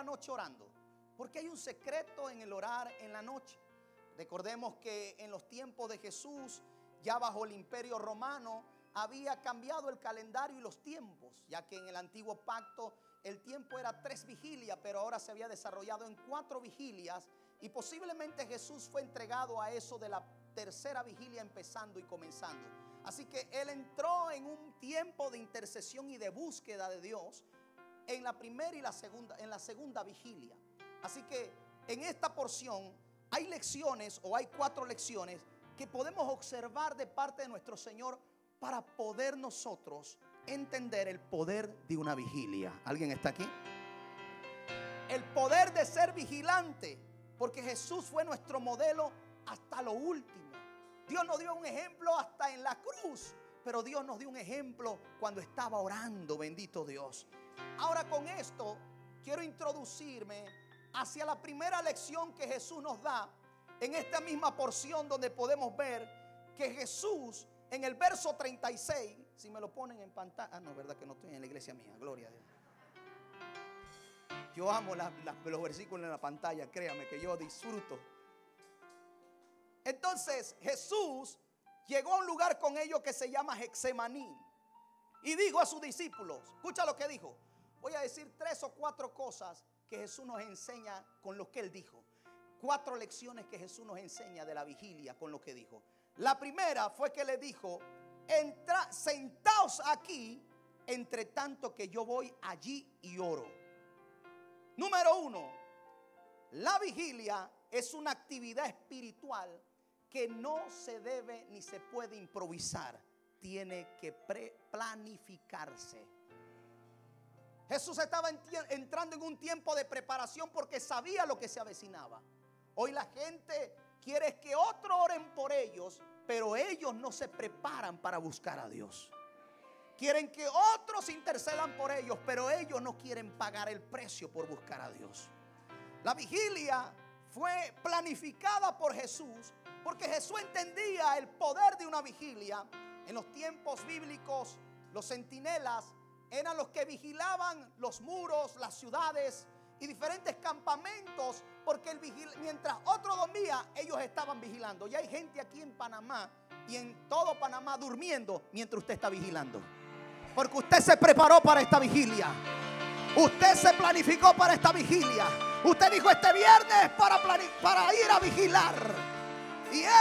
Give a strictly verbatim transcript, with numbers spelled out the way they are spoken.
la noche orando? Porque hay un secreto en el orar en la noche. Recordemos que en los tiempos de Jesús, ya bajo el imperio romano, había cambiado el calendario y los tiempos, ya que en el antiguo pacto el tiempo era tres vigilias, pero ahora se había desarrollado en cuatro vigilias, y posiblemente Jesús fue entregado a eso de la tercera vigilia empezando y comenzando. Así que él entró en un tiempo de intercesión y de búsqueda de Dios en la primera y la segunda, en la segunda vigilia. Así que en esta porción hay lecciones, o hay cuatro lecciones que podemos observar de parte de nuestro Señor para poder nosotros entender el poder de una vigilia. ¿Alguien está aquí? El poder de ser vigilante, porque Jesús fue nuestro modelo hasta lo último. Dios nos dio un ejemplo hasta en la cruz, pero Dios nos dio un ejemplo cuando estaba orando, bendito Dios. Ahora, con esto quiero introducirme hacia la primera lección que Jesús nos da en esta misma porción, donde podemos ver que Jesús en el verso treinta y seis, si me lo ponen en pantalla, ah no, verdad que no estoy en la iglesia mía, gloria a Dios. Yo amo la, la, los versículos en la pantalla, créame que yo disfruto. Entonces Jesús llegó a un lugar con ellos que se llama Getsemaní, y dijo a sus discípulos, escucha lo que dijo. Voy a decir tres o cuatro cosas que Jesús nos enseña con lo que él dijo. Cuatro lecciones que Jesús nos enseña de la vigilia con lo que dijo. La primera fue que le dijo: Entra, sentaos aquí, entre tanto que yo voy allí y oro. Número uno, la vigilia es una actividad espiritual que no se debe ni se puede improvisar. Tiene que planificarse. Jesús estaba entrando en un tiempo de preparación porque sabía lo que se avecinaba. Hoy la gente quiere que otros oren por ellos, pero ellos no se preparan para buscar a Dios. Quieren que otros intercedan por ellos, pero ellos no quieren pagar el precio por buscar a Dios. La vigilia fue planificada por Jesús porque Jesús entendía el poder de una vigilia. En los tiempos bíblicos, los centinelas eran los que vigilaban los muros, las ciudades y diferentes campamentos, porque el vigil, mientras otro dormía, ellos estaban vigilando. Y hay gente aquí en Panamá y en todo Panamá durmiendo mientras usted está vigilando, porque usted se preparó para esta vigilia. Usted se planificó para esta vigilia. Usted dijo: este viernes para, para ir a vigilar. Y